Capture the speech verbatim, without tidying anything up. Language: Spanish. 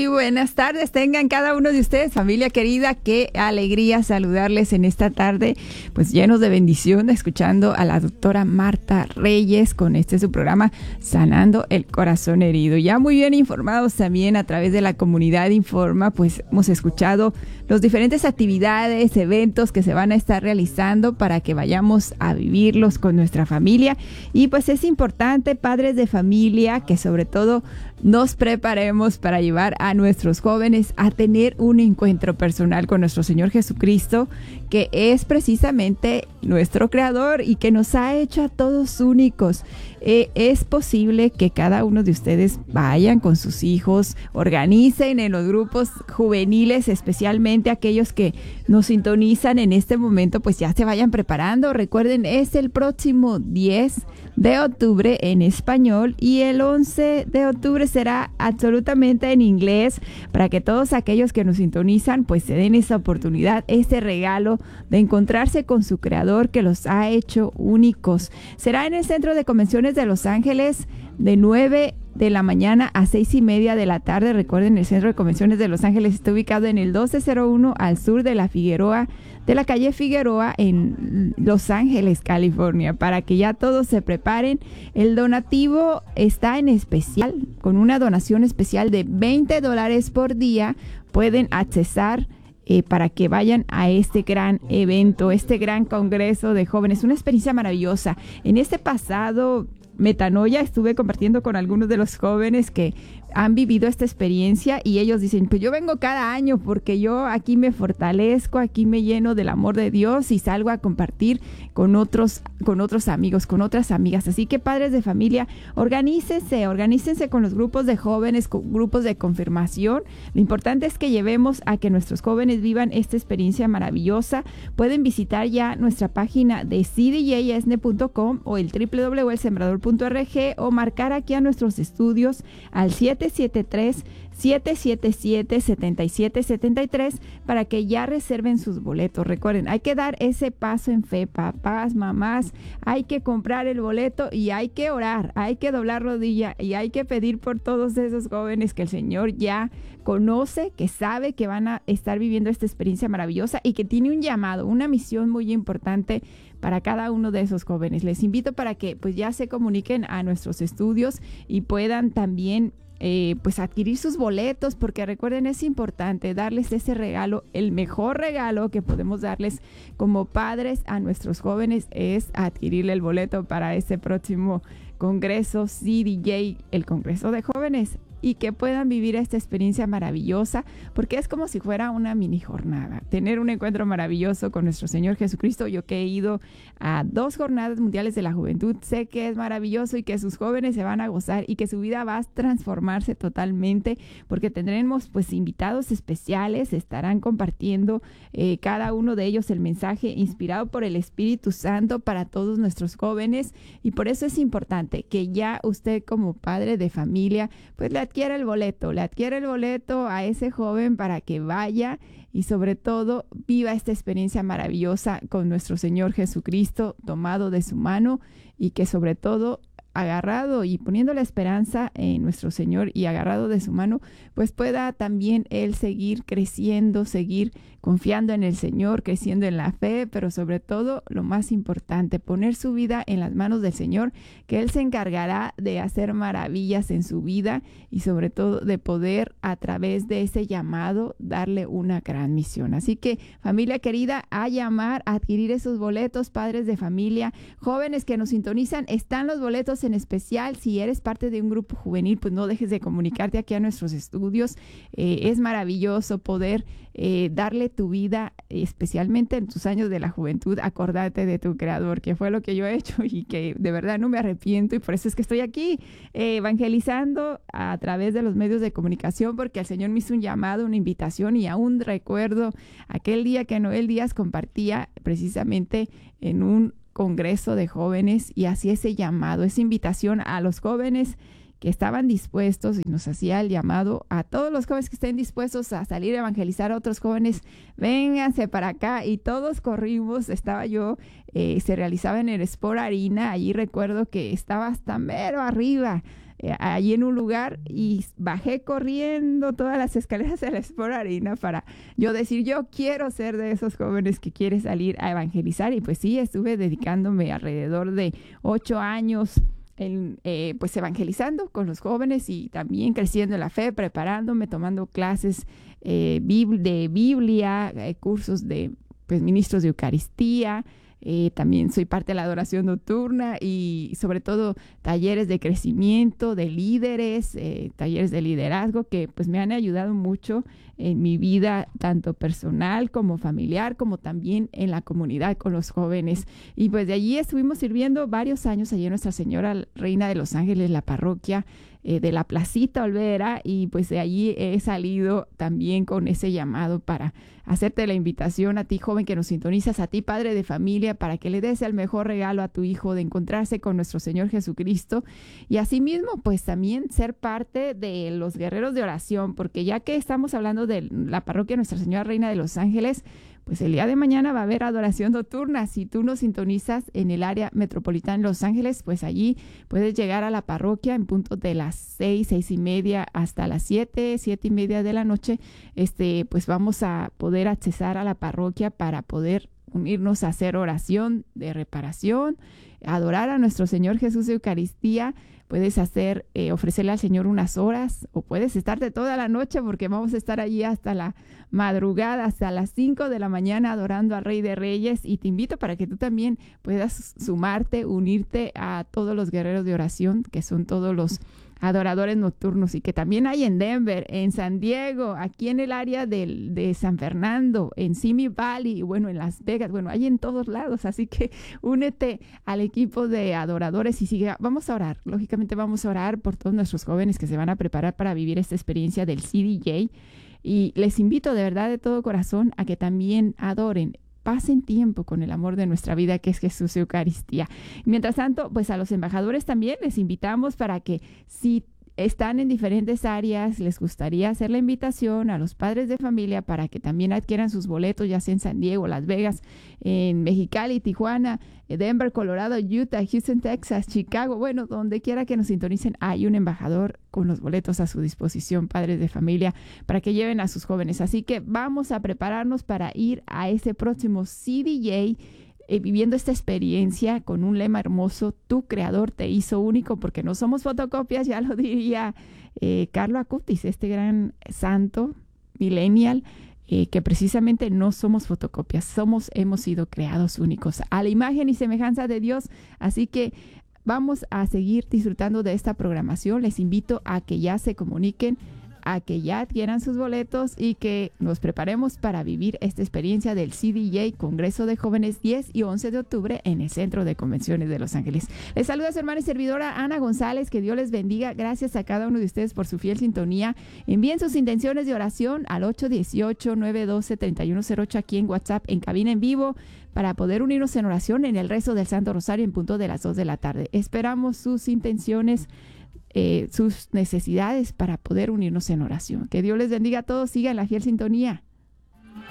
buenas tardes tengan cada uno de ustedes, familia querida. Qué alegría saludarles en esta tarde, pues llenos de bendición, escuchando a la doctora Marta Reyes con este su programa Sanando el Corazón Herido. Ya muy bien informados también a través de la comunidad Informa, pues hemos escuchado las diferentes actividades, eventos que se van a estar realizando para que vayamos a vivirlos con nuestra familia. Y pues es importante, padres de familia, que sobre todo nos preparemos para llevar a nuestros jóvenes a tener un encuentro personal con nuestro Señor Jesucristo, que es precisamente nuestro Creador y que nos ha hecho a todos únicos. Eh, es posible que cada uno de ustedes vayan con sus hijos, organicen en los grupos juveniles, especialmente aquellos que nos sintonizan en este momento, pues ya se vayan preparando. Recuerden, es el próximo diez de octubre en español y el once de octubre será absolutamente en inglés, para que todos aquellos que nos sintonizan pues se den esa oportunidad, ese regalo de encontrarse con su Creador que los ha hecho únicos. Será en el Centro de Convenciones de Los Ángeles de nueve de la mañana a seis y media de la tarde. Recuerden, el Centro de Convenciones de Los Ángeles está ubicado en el doce cero uno al sur de la Figueroa, de la calle Figueroa en Los Ángeles, California, para que ya todos se preparen. El donativo está en especial, con una donación especial de veinte dólares por día. Pueden accesar Eh, para que vayan a este gran evento, este gran congreso de jóvenes, una experiencia maravillosa. En este pasado Metanoia estuve compartiendo con algunos de los jóvenes que han vivido esta experiencia y ellos dicen, pues yo vengo cada año porque yo aquí me fortalezco, aquí me lleno del amor de Dios y salgo a compartir con otros, con otros amigos, con otras amigas. Así que padres de familia, organícense, organícense con los grupos de jóvenes, con grupos de confirmación. Lo importante es que llevemos a que nuestros jóvenes vivan esta experiencia maravillosa. Pueden visitar ya nuestra página de c d j s n punto com o el w w w punto el sembrador punto org o marcar aquí a nuestros estudios al siete siete tres, siete siete siete, siete siete siete tres para que ya reserven sus boletos. Recuerden, hay que dar ese paso en fe, papás, mamás, hay que comprar el boleto y hay que orar, hay que doblar rodilla y hay que pedir por todos esos jóvenes que el Señor ya conoce, que sabe que van a estar viviendo esta experiencia maravillosa y que tiene un llamado, una misión muy importante para cada uno de esos jóvenes. Les invito para que pues ya se comuniquen a nuestros estudios y puedan también Eh, pues adquirir sus boletos, porque recuerden, es importante darles ese regalo. El mejor regalo que podemos darles como padres a nuestros jóvenes es adquirirle el boleto para ese próximo congreso C D J, el Congreso de Jóvenes, y que puedan vivir esta experiencia maravillosa, porque es como si fuera una mini jornada, tener un encuentro maravilloso con nuestro Señor Jesucristo. Yo que he ido a dos jornadas mundiales de la juventud, sé que es maravilloso y que sus jóvenes se van a gozar y que su vida va a transformarse totalmente, porque tendremos pues invitados especiales, estarán compartiendo eh, cada uno de ellos el mensaje inspirado por el Espíritu Santo para todos nuestros jóvenes. Y por eso es importante que ya usted como padre de familia pues le adquiera el boleto, le adquiera el boleto a ese joven para que vaya y sobre todo viva esta experiencia maravillosa con nuestro Señor Jesucristo, tomado de su mano, y que sobre todo agarrado y poniendo la esperanza en nuestro Señor y agarrado de su mano, pues pueda también él seguir creciendo, seguir confiando en el Señor, creciendo en la fe, pero sobre todo, lo más importante, poner su vida en las manos del Señor, que Él se encargará de hacer maravillas en su vida y sobre todo de poder a través de ese llamado darle una gran misión. Así que, familia querida, a llamar, a adquirir esos boletos, padres de familia, jóvenes que nos sintonizan, están los boletos en especial. Si eres parte de un grupo juvenil, pues no dejes de comunicarte aquí a nuestros estudios. Eh, es maravilloso poder eh, darle tu vida, especialmente en tus años de la juventud, acordarte de tu Creador, que fue lo que yo he hecho y que de verdad no me arrepiento, y por eso es que estoy aquí eh, evangelizando a través de los medios de comunicación, porque el Señor me hizo un llamado, una invitación, y aún recuerdo aquel día que Noel Díaz compartía precisamente en un congreso de jóvenes y hacía ese llamado, esa invitación a los jóvenes que estaban dispuestos, y nos hacía el llamado a todos los jóvenes que estén dispuestos a salir a evangelizar a otros jóvenes, vénganse para acá, y todos corrimos. Estaba yo, eh, se realizaba en el Sport Arena, allí recuerdo que estaba hasta mero arriba, eh, allí en un lugar y bajé corriendo todas las escaleras de la Expo Arena para yo decir, yo quiero ser de esos jóvenes que quiere salir a evangelizar. Y pues sí, estuve dedicándome alrededor de ocho años en, eh, pues evangelizando con los jóvenes y también creciendo en la fe, preparándome, tomando clases eh, de Biblia, eh, cursos de pues, ministros de Eucaristía. Eh, también soy parte de la adoración nocturna y sobre todo talleres de crecimiento, de líderes, eh, talleres de liderazgo que pues me han ayudado mucho en mi vida, tanto personal como familiar, como también en la comunidad con los jóvenes. Y pues de allí estuvimos sirviendo varios años allí en Nuestra Señora Reina de los Ángeles, la parroquia eh, de la Placita Olvera, y pues de allí he salido también con ese llamado para hacerte la invitación a ti, joven, que nos sintonizas, a ti, padre de familia, para que le des el mejor regalo a tu hijo de encontrarse con nuestro Señor Jesucristo y asimismo pues también ser parte de los guerreros de oración, porque ya que estamos hablando de la parroquia Nuestra Señora Reina de los Ángeles, pues el día de mañana va a haber adoración nocturna. Si tú nos sintonizas en el área metropolitana de Los Ángeles, pues allí puedes llegar a la parroquia en punto de las seis, seis y media hasta las siete, siete y media de la noche. Este, pues vamos a poder accesar a la parroquia para poder unirnos a hacer oración de reparación, adorar a nuestro Señor Jesús de Eucaristía. Puedes hacer, eh, ofrecerle al Señor unas horas o puedes estarte toda la noche porque vamos a estar allí hasta la madrugada, hasta las cinco de la mañana adorando al Rey de Reyes, y te invito para que tú también puedas sumarte, unirte a todos los guerreros de oración, que son todos los adoradores nocturnos, y que también hay en Denver, en San Diego, aquí en el área de, de San Fernando, en Simi Valley, bueno, en Las Vegas, bueno, hay en todos lados, así que únete al equipo de adoradores y sigue, vamos a orar, lógicamente vamos a orar por todos nuestros jóvenes que se van a preparar para vivir esta experiencia del C D J, y les invito de verdad de todo corazón a que también adoren, pasen tiempo con el amor de nuestra vida, que es Jesús Eucaristía. Mientras tanto, pues a los embajadores también les invitamos para que si están en diferentes áreas, les gustaría hacer la invitación a los padres de familia para que también adquieran sus boletos, ya sea en San Diego, Las Vegas, en Mexicali, Tijuana, Denver, Colorado, Utah, Houston, Texas, Chicago, bueno, donde quiera que nos sintonicen, hay un embajador con los boletos a su disposición, padres de familia, para que lleven a sus jóvenes. Así que vamos a prepararnos para ir a ese próximo C D J, Eh, viviendo esta experiencia con un lema hermoso: tu creador te hizo único, porque no somos fotocopias, ya lo diría eh, Carlo Acutis, este gran santo millennial, eh, que precisamente no somos fotocopias, somos, hemos sido creados únicos a la imagen y semejanza de Dios. Así que vamos a seguir disfrutando de esta programación. Les invito a que ya se comuniquen, a que ya adquieran sus boletos y que nos preparemos para vivir esta experiencia del C D J, Congreso de Jóvenes, diez y once de octubre en el Centro de Convenciones de Los Ángeles. Les saluda su hermana y servidora Ana González, que Dios les bendiga. Gracias a cada uno de ustedes por su fiel sintonía. Envíen sus intenciones de oración al ocho uno ocho, nueve uno dos, tres uno cero ocho aquí en WhatsApp, en cabina en vivo, para poder unirnos en oración en el rezo del Santo Rosario en punto de las dos de la tarde. Esperamos sus intenciones, Eh, sus necesidades para poder unirnos en oración. Que Dios les bendiga a todos. Sigan la fiel sintonía.